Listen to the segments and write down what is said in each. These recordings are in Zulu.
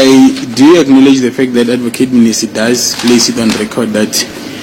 I do acknowledge the fact that Advocate Mnisi does place it on record that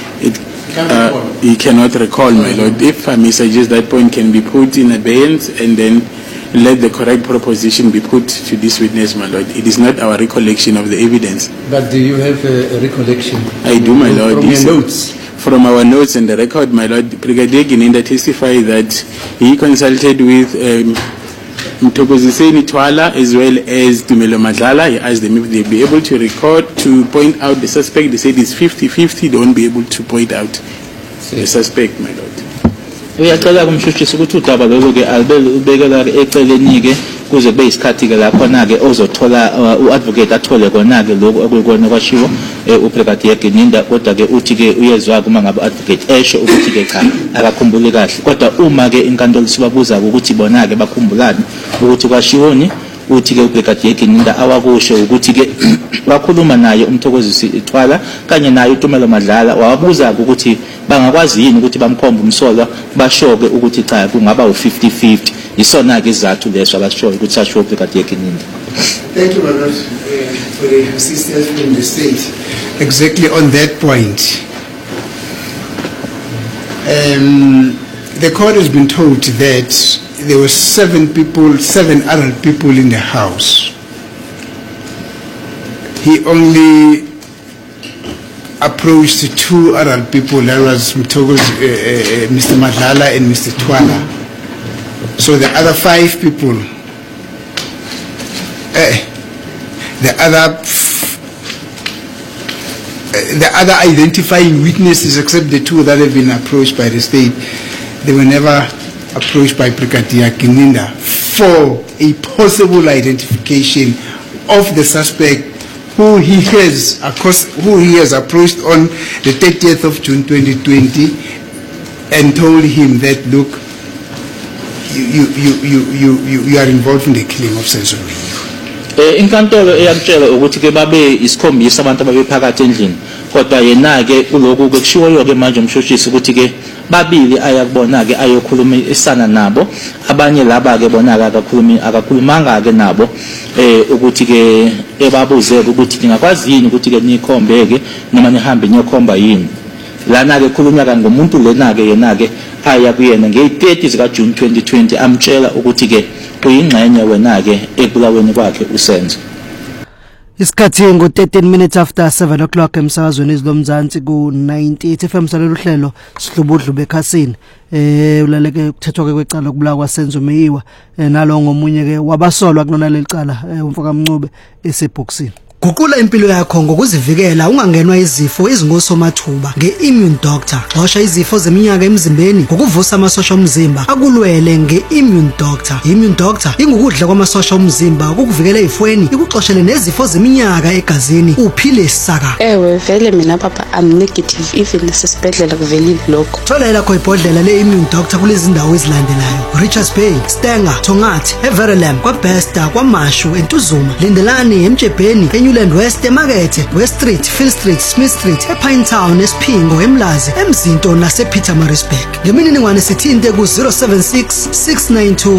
he cannot recall, my lord. If I may suggest, that point can be put in abeyance and then let the correct proposition be put to this witness, my lord. It is not our recollection of the evidence. But do you have a recollection? I do, my lord. From your notes? From our notes and the record, my lord, Brigadier Gininda testified that he consulted with Mthokoziseni Twala as well as Tumelo Madlala. He asked them if they'd be able to record, to point out the suspect. They said it's 50-50. They won't be able to point out the suspect, my lord. Uyacela kumshushisa ukuthi udaba lolu ke albekela eceleni ke kuze kube isikhathi ke lapho na ke ozothola uadvocate athole kona ke lokho okuyikona kwashiwo uBrigadier Gininda, kodwa ke uthi ke uyezwa kuma ngabe advocate esho ukuthi ke cha akakhumbuli kahle, kodwa uma ke inkantolo sibabuza ukuthi bona ke bakhumbulani ukuthi kwashiwoni, uthi ke uBrigadier Gininda awakusho ukuthi ke wakhuluma naye uMthokozisi Thwala kanye naye uTumelo Madlala, wabuza ukuthi bangakwazi yini ukuthi bamkhombe umsolwa bashoke ukuthi cha kungaba u50-50. Isona ke izathu leso abashoyo ukuthi asho uBrigadier Gininda. Thank you, my lord, for the assistance from the state. Exactly on that point. The court has been told that there were 7 adult people in the house. He only approached 2 adult people, that was Mr. Madlala and Mr. Twala. So the other 5 people, the other identifying witnesses, except the 2 that have been approached by the state, they were never approached by Brigadier Gininda for a possible identification of the suspect who he has approached on the 30th of June 2020 and told him that, look, you are involved in the killing of Sensory. Inkantolo eyakutshela ukuthi ke babe isikhombisa abantu ababephakathi endlini, kodwa yena ke kuloko kushiwoyo ke manje umshushisi ukuthi ke babili ayakubona ke ayokhuluma isana nabo, abanye laba ke bona akakhulumanga ke nabo ukuthi ke ebabuze ukuthi ngingakwazi yini ukuthi ke nikhombe ke noma nihambe niyokhomba yini. Lana ke khulunywa kan ngomuntu lena ke yena ke aya kuyena nge-30 zika June 2020 amtshela ukuthi ke kuyingxenye wena ke ekulaweni kwakhe usenzo. Isikhathi ngo-13 minutes after 7 o'clock emsakazweni izilomzansi ku-98 FM salolu hlelo sihlubudlu bekhasini. Ulaleke ukuthethwa kwecala lokubulawa kwaSenzo Meyiwa nalo ngomunye ke wabasolwa kunona lelicala umfoka Mncube esebhoxini. Guqula impilo yakho ngokuzivikela ungangenwa izifo ezingosomathuba nge-Immune Doctor. Xosha izifo zeminyaka emzimbeni ngokuvusa amasosha omzimba akulwele nge-Immune Doctor. Immune Doctor ingukudla kwamasosha omzimba ukukuvikela ezifweni, ikuxoshele nezifo zeminyaka egazini uphile saka. Ewe vele mina papa I'm negative even nasesibhedlela kuvelile lokho. Thola elakho ibhodlela le-Immune Doctor kulezi ndawo ezilandelayo: Richards Bay, Stenger, Tongathi, Everlam, kwaBesta, kwaMashu, eNtuzuma, Lindelani, eMtshebheni, Newland West, Emakethe, West Street, Phil Street, Smith Street, ePine Town, eSphingo, eMlazi, eMzinto nasePietermaritzburg. Ngemininingwane sithinte ku 076 692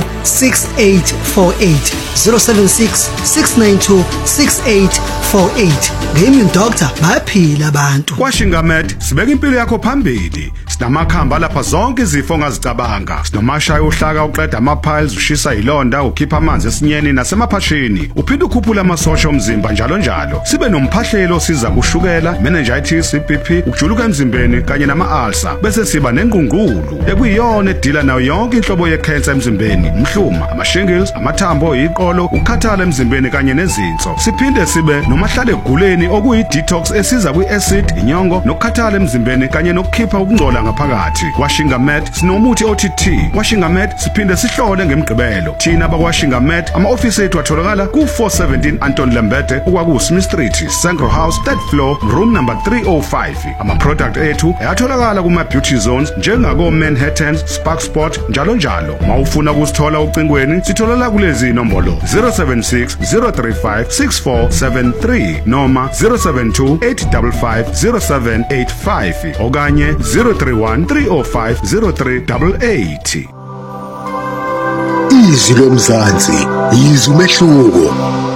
6848 076 692 6848. Nge-Immune Doctor bayaphila abantu. KwaShingamed sibeka impilo yakho phambili. Sinamakhamba lapha zonke izifo ongazicabanga. Sinomashaya ohlaka uqeda ama-piles, ushisa ilonda, ukhipha amanzi esinyeni nasemaphashini. Uphinde ukhuphula amasosha omzimba njalo. Sibe nomphahlelo siza kushukela, meningitis, BP, ukujuluka emzimbeni kanye nama-ulcer. Bese siba nengqungqulu ekuyiyona edila nayo yonke inhlobo ye-cancer emzimbeni, umhluma, ama-shingles, amathambo, iqolo, ukukhathala emzimbeni kanye nezinso. Siphinde sibe nomahlale eguleni okuyi-detox esiza kwi-acid, inyongo, nokukhathala emzimbeni kanye nokukhipha ukungcola ngaphakathi. KwaShingamed sinomuthi OTT. KwaShingamed siphinde sihlole ngemigqibelo. Thina bakwaShingamed ama-ofisi ethu atholakala ku-417 Anton Lambete Smith Street, Sangro House, 3rd floor, room number 305. Ama-product ethu ayatholakala kuma-beauty zones njengako Manhattan, Spark Sport, njalo njalo. Mawufuna kusithola ucingweni, sitholala kulezi nombolo 076 035 6473 noma 072 855 0785 okanye 031 305 0388. Izwi lomzansi, izwi umehluko.